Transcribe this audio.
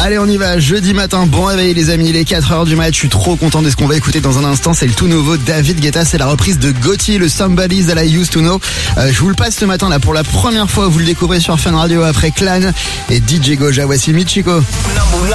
Allez, on y va, jeudi matin, bon réveil les amis, il est 4h du mat, je suis trop content de ce qu'on va écouter dans un instant, c'est le tout nouveau David Guetta, c'est la reprise de Gotti, le Somebody's That I Used to Know. Je vous le passe ce matin là pour la première fois, vous le découvrez sur Fun Radio après Clan et DJ Goja, voici Michiko.